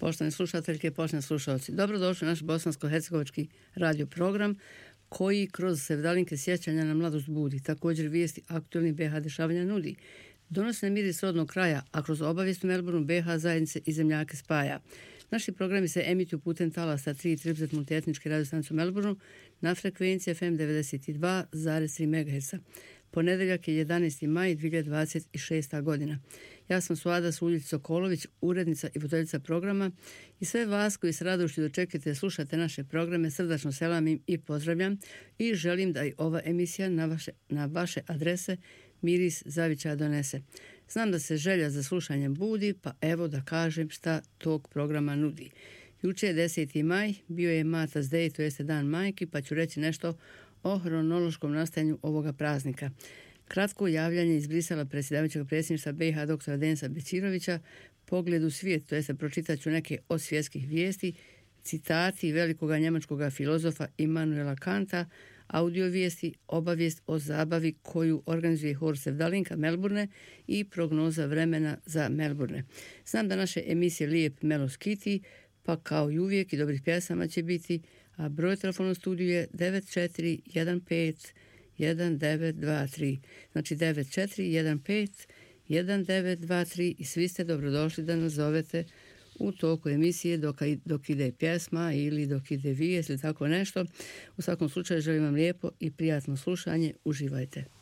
Poštovane slušateljke, poštovani slušalci, dobrodošli u naš bosansko-hercegovački radio program koji kroz sevdalinke sjećanja na mladost budi, također vijesti aktualnih BiH dešavanja nudi. Donosi nam miris rodnog kraja, a kroz obavijest u Melbourneu BiH zajednice i zemljake spaja. Naši programi se emituju putem talasa 3 multietničke radiostanice u Melbourneu na frekvenciji FM 92,3 MHz. Ponedeljak je 11. maj 2026. godina. Ja sam Suada Suljić-Sokolović, urednica i voditeljica programa i sve vas koji se radošću dočekate slušate naše programe srdačno selamim i pozdravljam i želim da i ova emisija na vaše adrese miris zavičaja donese. Znam da se želja za slušanjem budi, pa evo da kažem šta tog programa nudi. Juče je 10. maj, bio je Mother's Day, to jeste dan majki, pa ću reći nešto o hronološkom nastajanju ovoga praznika. Kratko javljanje iz Brisela predsjedavajućeg predsjedništva BiH dr. Denisa Bećirovića, pogled u svijet, to jeste pročitat ću neke od svjetskih vijesti, citati velikoga njemačkoga filozofa Immanuela Kanta, audio vijesti, obavijest o zabavi koju organizuje hor Sevdalinka Melbourne i prognoza vremena za Melbourne. Znam da naše emisije lijep melos kiti, pa kao i uvijek i dobrih pjesama će biti, a broj telefona u studiju je 94151923, znači 94151923 i svi ste dobrodošli da nas zovete u toku emisije dok ide pjesma ili dok ide vijest ili tako nešto. U svakom slučaju želim vam lijepo i prijatno slušanje, uživajte.